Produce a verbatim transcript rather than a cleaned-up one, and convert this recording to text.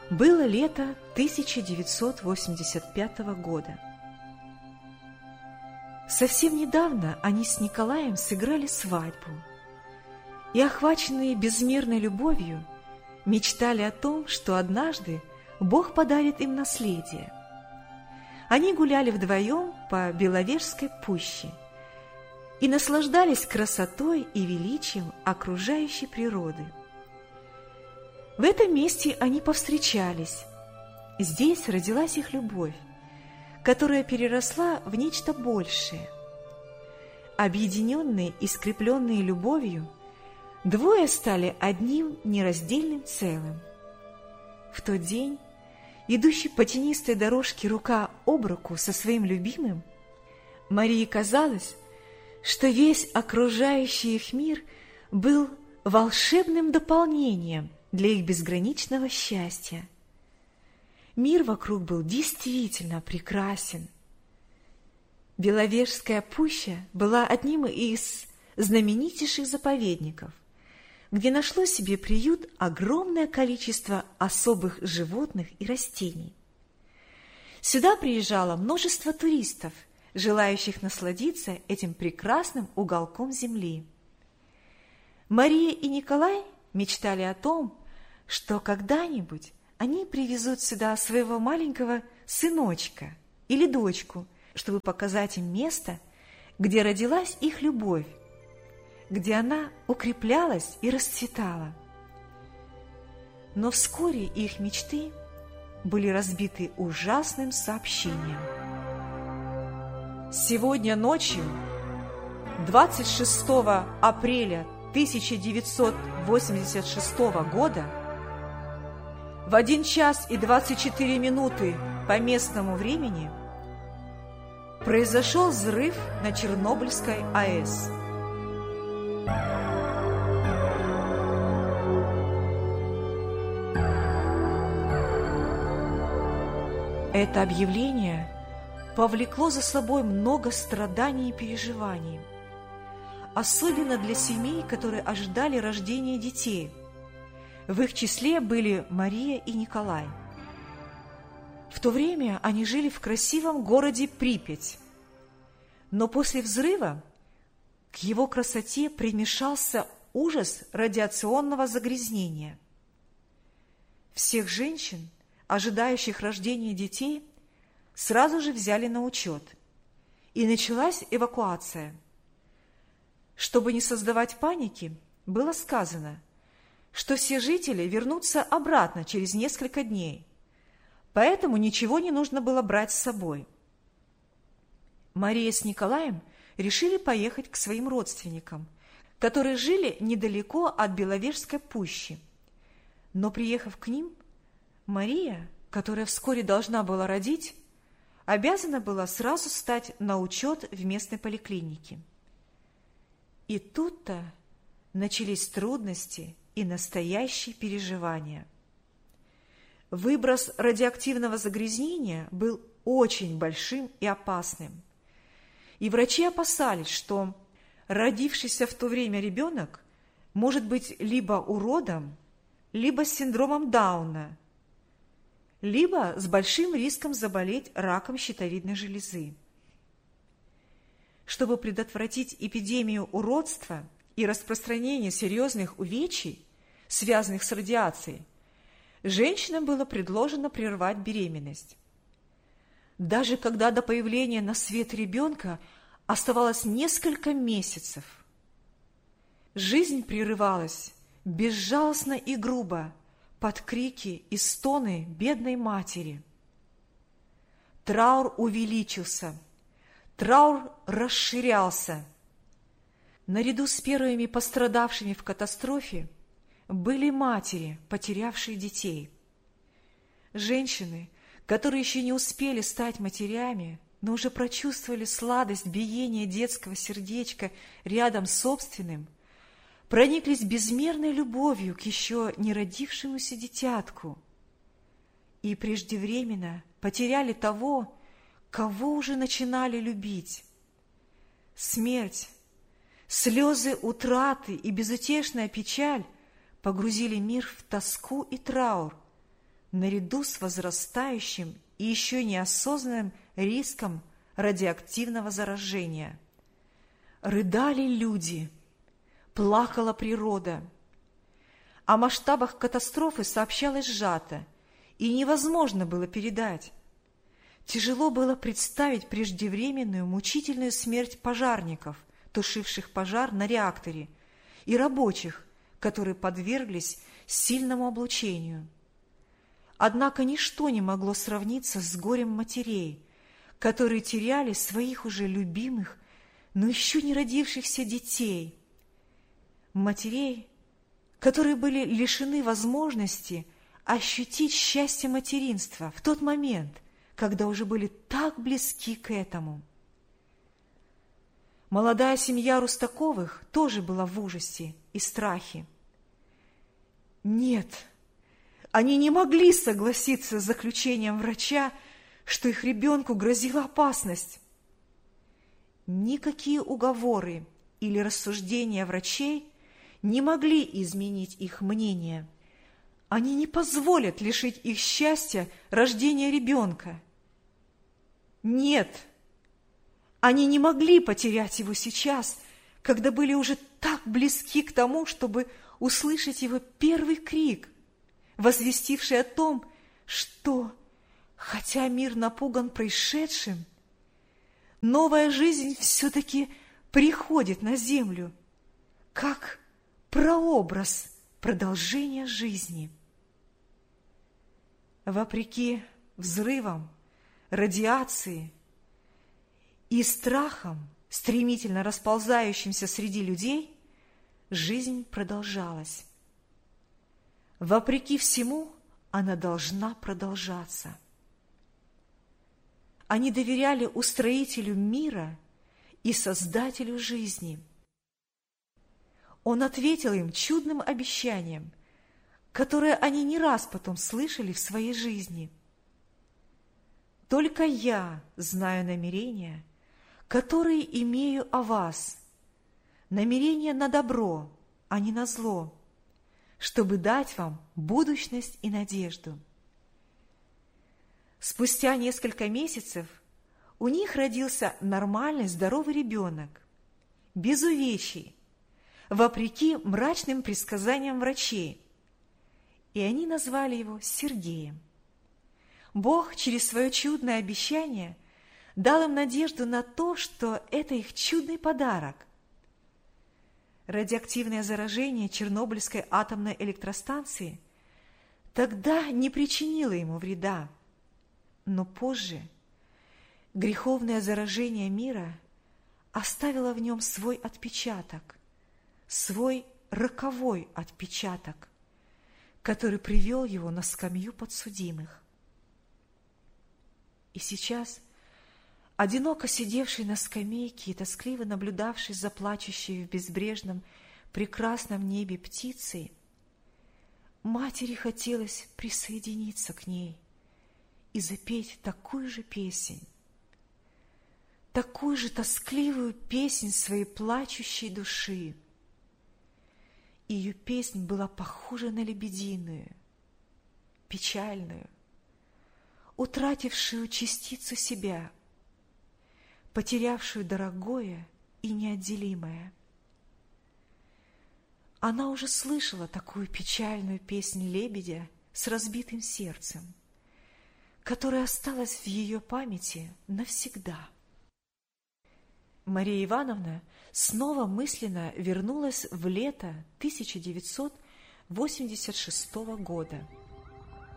Было лето тысяча девятьсот восемьдесят пятого года. Совсем недавно они с Николаем сыграли свадьбу и, охваченные безмерной любовью, мечтали о том, что однажды Бог подарит им наследие. Они гуляли вдвоем по Беловежской пуще и наслаждались красотой и величием окружающей природы. В этом месте они повстречались. Здесь родилась их любовь, которая переросла в нечто большее. Объединенные и скрепленные любовью, двое стали одним нераздельным целым. В тот день, идущий по тенистой дорожке рука об руку со своим любимым, Марии казалось, что весь окружающий их мир был волшебным дополнением для их безграничного счастья. Мир вокруг был действительно прекрасен. Беловежская пуща была одним из знаменитейших заповедников, где нашло себе приют огромное количество особых животных и растений. Сюда приезжало множество туристов, желающих насладиться этим прекрасным уголком земли. Мария и Николай мечтали о том, что когда-нибудь они привезут сюда своего маленького сыночка или дочку, чтобы показать им место, где родилась их любовь, где она укреплялась и расцветала. Но вскоре их мечты были разбиты ужасным сообщением. Сегодня ночью, двадцать шестого апреля тысяча девятьсот восемьдесят шестого года, в один час и двадцать четыре минуты по местному времени произошел взрыв на Чернобыльской АЭС. Это объявление повлекло за собой много страданий и переживаний, особенно для семей, которые ожидали рождения детей. В их числе были Мария и Николай. В то время они жили в красивом городе Припять, но после взрыва к его красоте примешался ужас радиационного загрязнения. Всех женщин, ожидающих рождения детей, сразу же взяли на учет, и началась эвакуация. Чтобы не создавать паники, было сказано, что все жители вернутся обратно через несколько дней, поэтому ничего не нужно было брать с собой. Мария с Николаем решили поехать к своим родственникам, которые жили недалеко от Беловежской пущи. Но, приехав к ним, Мария, которая вскоре должна была родить, обязана была сразу стать на учет в местной поликлинике. И тут-то начались трудности и настоящие переживания. Выброс радиоактивного загрязнения был очень большим и опасным. И врачи опасались, что родившийся в то время ребенок может быть либо уродом, либо с синдромом Дауна, либо с большим риском заболеть раком щитовидной железы. Чтобы предотвратить эпидемию уродства и распространение серьезных увечий, связанных с радиацией, женщинам было предложено прервать беременность. Даже когда до появления на свет ребенка оставалось несколько месяцев, жизнь прерывалась безжалостно и грубо под крики и стоны бедной матери. Траур увеличился, траур расширялся. Наряду с первыми пострадавшими в катастрофе были матери, потерявшие детей. Женщины, которые еще не успели стать матерями, но уже прочувствовали сладость биения детского сердечка рядом с собственным, прониклись безмерной любовью к еще не родившемуся дитятку и преждевременно потеряли того, кого уже начинали любить. Смерть, слезы утраты и безутешная печаль погрузили мир в тоску и траур, наряду с возрастающим и еще неосознанным риском радиоактивного заражения. Рыдали люди, плакала природа. О масштабах катастрофы сообщалось сжато, и невозможно было передать. Тяжело было представить преждевременную мучительную смерть пожарников, тушивших пожар на реакторе, и рабочих, которые подверглись сильному облучению. Однако ничто не могло сравниться с горем матерей, которые теряли своих уже любимых, но еще не родившихся детей. Матерей, которые были лишены возможности ощутить счастье материнства в тот момент, когда уже были так близки к этому. Молодая семья Рустаковых тоже была в ужасе и страхе. Нет, они не могли согласиться с заключением врача, что их ребенку грозила опасность. Никакие уговоры или рассуждения врачей не могли изменить их мнение. Они не позволят лишить их счастья рождения ребенка. Нет, они не могли потерять его сейчас, когда были уже так близки к тому, чтобы услышать его первый крик, возвестивший о том, что, хотя мир напуган происшедшим, новая жизнь все-таки приходит на землю, как прообраз продолжения жизни. Вопреки взрывам, радиации и страхам, стремительно расползающимся среди людей, жизнь продолжалась. Вопреки всему, она должна продолжаться. Они доверяли устроителю мира и создателю жизни. Он ответил им чудным обещанием, которое они не раз потом слышали в своей жизни. «Только я знаю намерения, которые имею о вас, намерения на добро, а не на зло, чтобы дать вам будущность и надежду». Спустя несколько месяцев у них родился нормальный здоровый ребенок, без увечий, вопреки мрачным предсказаниям врачей, и они назвали его Сергеем. Бог через свое чудное обещание дал им надежду на то, что это их чудный подарок. Радиоактивное заражение Чернобыльской атомной электростанции тогда не причинило ему вреда, но позже греховное заражение мира оставило в нем свой отпечаток, свой роковой отпечаток, который привел его на скамью подсудимых. И сейчас, одиноко сидевший на скамейке и тоскливо наблюдавший за плачущей в безбрежном прекрасном небе птицей, матери хотелось присоединиться к ней и запеть такую же песнь, такую же тоскливую песнь своей плачущей души. Ее песнь была похожа на лебединую, печальную, утратившую частицу себя, потерявшую дорогое и неотделимое. Она уже слышала такую печальную песнь лебедя с разбитым сердцем, которая осталась в ее памяти навсегда. Мария Ивановна снова мысленно вернулась в лето тысяча девятьсот восемьдесят шестого года.